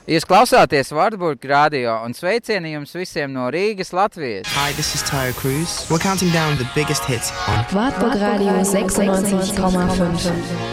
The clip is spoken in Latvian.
Jūs klausāties Wartburg Radio un sveicieni jums visiem no Rīgas, Latvijas. Hi, this is Tyre Cruz. We're counting down the biggest hits on Wartburg Radio 96,5.